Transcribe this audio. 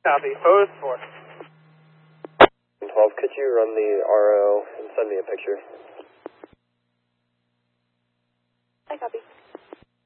Copy. Hose 4. 12, could you run the RO and send me a picture?